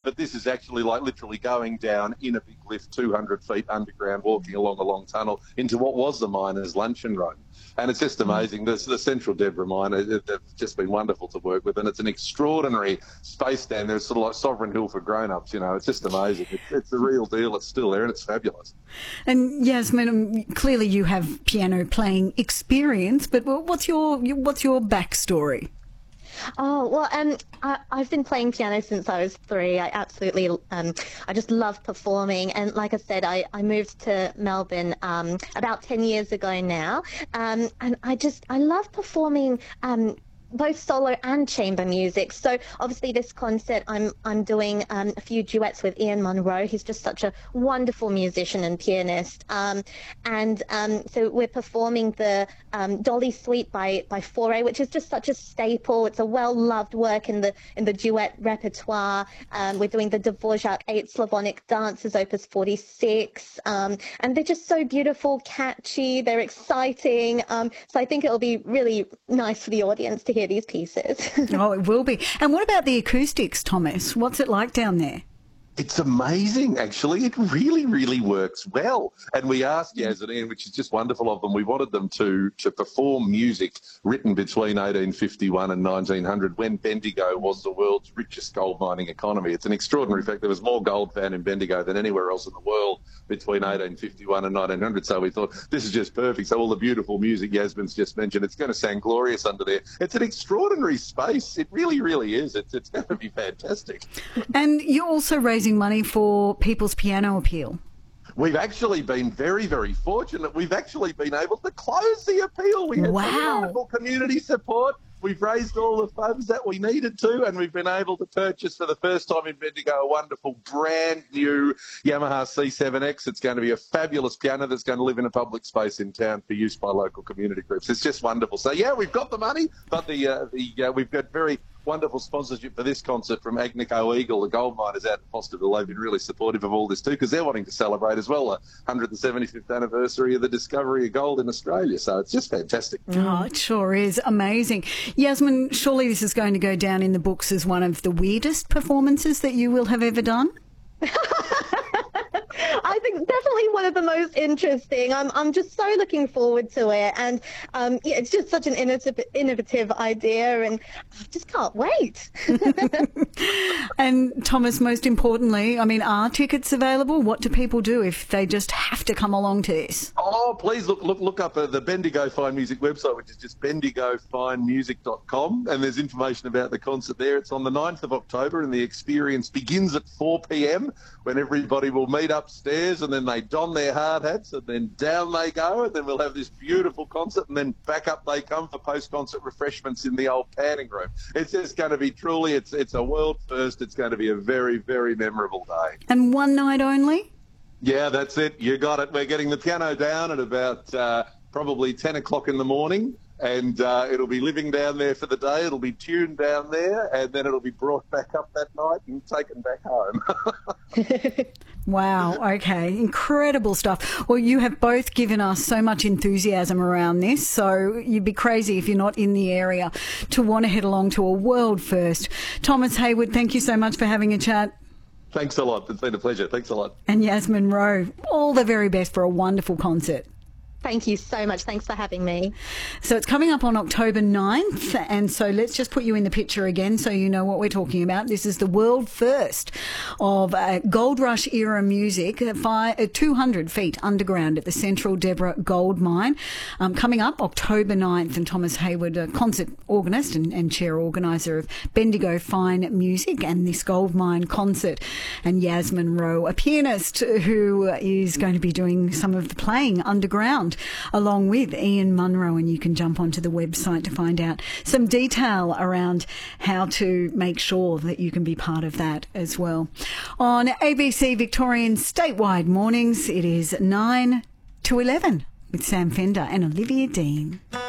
but this is actually like literally going down in a big lift 200 feet underground, walking along a long tunnel into what was the miners' luncheon room. And it's just amazing. The Central Deborah mine, they've just been wonderful to work with, and it's an extraordinary space down there. It's sort of like Sovereign Hill for grown-ups, you know. It's just amazing. It's the real deal. It's still there, and it's fabulous. And Yasmin, clearly you have piano playing experience, but what's your backstory? Oh, well, I've been playing piano since I was 3. I absolutely, I just love performing. And like I said, I moved to Melbourne about 10 years ago now. And I love performing both solo and chamber music. So obviously this concert, I'm doing a few duets with Ian Munro. He's just such a wonderful musician and pianist. So we're performing the Dolly Suite by Fauré, which is just such a staple. It's a well-loved work in the duet repertoire. We're doing the Dvorak 8 Slavonic Dances, Opus 46. And they're just so beautiful, catchy, they're exciting. So I think it'll be really nice for the audience to hear these pieces. Oh, it will be. And what about the acoustics, Thomas? What's it like down there? It's amazing, actually. It really, really works well. And we asked Yaz and Ian, which is just wonderful of them, we wanted them to perform music written between 1851 and 1900 when Bendigo was the world's richest gold mining economy. It's an extraordinary fact. There was more gold found in Bendigo than anywhere else in the world between 1851 and 1900. So we thought, this is just perfect. So all the beautiful music Yasmin's just mentioned, it's going to sound glorious under there. It's an extraordinary space. It really, really is. It's going to be fantastic. And you're also raising money for People's Piano Appeal. We've actually been very, very fortunate. We've actually been able to close the appeal. We had wonderful community support. We've raised all the funds that we needed to, and we've been able to purchase for the first time in Bendigo a wonderful brand new Yamaha C7X. It's going to be a fabulous piano that's going to live in a public space in town for use by local community groups. It's just wonderful. So, yeah, we've got the money, but we've got very wonderful sponsorship for this concert from Agnico Eagle, the gold miners out in Fosterville. They've been really supportive of all this too, because they're wanting to celebrate as well the 175th anniversary of the discovery of gold in Australia. So it's just fantastic. Oh, it sure is amazing. Yasmin, surely this is going to go down in the books as one of the weirdest performances that you will have ever done? I think definitely one of the most interesting. I'm just so looking forward to it, and it's just such an innovative idea, and I just can't wait. And Thomas, most importantly, I mean, are tickets available? What do people do if they just have to come along to this? Oh, please look up the Bendigo Fine Music website, which is just bendigofinemusic.com, and there's information about the concert there. It's on the 9th of October, and the experience begins at 4 p.m. when everybody will meet upstairs, and then they don their hard hats, and then down they go, and then we'll have this beautiful concert, and then back up they come for post-concert refreshments in the old panning room. It's just going to be truly, it's a world first. It's going to be a very, very memorable day. And one night only? Yeah, that's it. You got it. We're getting the piano down at about probably 10 o'clock in the morning, and it'll be living down there for the day. It'll be tuned down there, and then it'll be brought back up that night and taken back home. Wow, okay, incredible stuff. Well, you have both given us so much enthusiasm around this, so you'd be crazy if you're not in the area to want to head along to a world first. Thomas Hayward, thank you so much for having a chat. Thanks a lot. It's been a pleasure. Thanks a lot. And Yasmin Rowe, all the very best for a wonderful concert. Thank you so much. Thanks for having me. So it's coming up on October 9th, and so let's just put you in the picture again so you know what we're talking about. This is the world first of Gold Rush era music, 200 feet underground at the Central Deborah Gold Mine. Coming up October 9th, and Thomas Hayward, a concert organist and chair organiser of Bendigo Fine Music and this gold mine concert, and Yasmin Rowe, a pianist who is going to be doing some of the playing underground along with Ian Munro, and you can jump onto the website to find out some detail around how to make sure that you can be part of that as well. On ABC Victorian Statewide Mornings, it is 9 to 11 with Sam Fender and Olivia Dean.